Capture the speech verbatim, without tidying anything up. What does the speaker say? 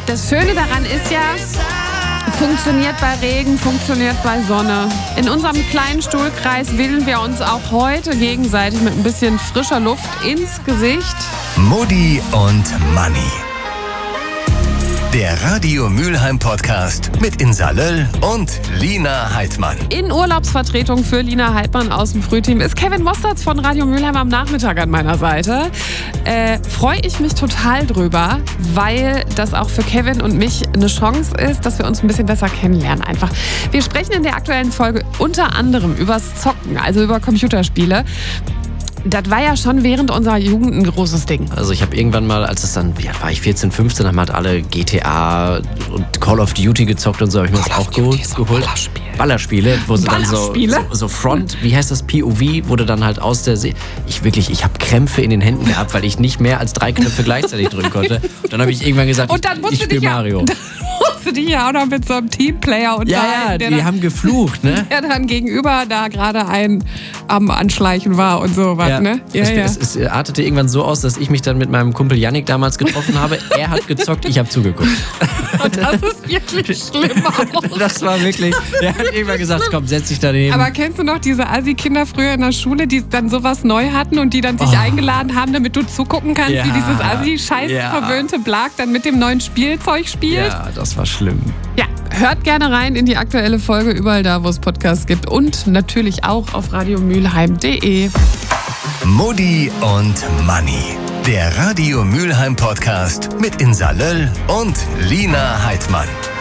Das Schöne daran ist ja, funktioniert bei Regen, funktioniert bei Sonne. In unserem kleinen Stuhlkreis wählen wir uns auch heute gegenseitig mit ein bisschen frischer Luft ins Gesicht. Mutti und Manni. Der Radio Mülheim Podcast mit Insa Löll und Lina Heidmann. In Urlaubsvertretung für Lina Heidmann aus dem Frühteam ist Kevin Mosterz von Radio Mülheim am Nachmittag an meiner Seite. Äh, freue ich mich total drüber, weil das auch für Kevin und mich eine Chance ist, dass wir uns ein bisschen besser kennenlernen einfach. Wir sprechen in der aktuellen Folge unter anderem übers Zocken, also über Computerspiele. Das war ja schon während unserer Jugend ein großes Ding. Also ich habe irgendwann mal, als es dann, ja, war ich vierzehn, fünfzehn, haben halt alle G T A und Call of Duty gezockt und so, habe ich mir das auch geholt. Ballerspiele. Ballerspiele, wo sie dann so, Ballerspiele? so, so Front, wie heißt das, P O V, wurde dann halt aus der See. Ich wirklich, ich habe Krämpfe in den Händen gehabt, weil ich nicht mehr als drei Knöpfe gleichzeitig drücken konnte. Und dann habe ich irgendwann gesagt, und dann ich, ich spiele Mario. Ja, musst du dich ja auch noch mit so einem Teamplayer unterhalten. Ja, ja, die dann, haben geflucht, ne? Der dann gegenüber da gerade ein am Anschleichen war und sowas, ja. ne? Ja, es, ja. Es, es artete irgendwann so aus, dass ich mich dann mit meinem Kumpel Yannick damals getroffen habe. Er hat gezockt, ich habe zugeguckt. Und das ist wirklich schlimm auch. Das war wirklich, der hat irgendwann gesagt, komm, setz dich daneben. Aber kennst du noch diese Assi-Kinder früher in der Schule, die dann sowas neu hatten und die dann sich Oh. eingeladen haben, damit du zugucken kannst, Ja. wie dieses Assi-scheiß Ja. verwöhnte Blag dann mit dem neuen Spielzeug spielt? Ja, das war schlimm. Ja, hört gerne rein in die aktuelle Folge, überall da, wo es Podcasts gibt und natürlich auch auf radiomülheim punkt de. Mutti und Manni. Der Radio Mülheim Podcast mit Insa Löll und Lina Heidmann.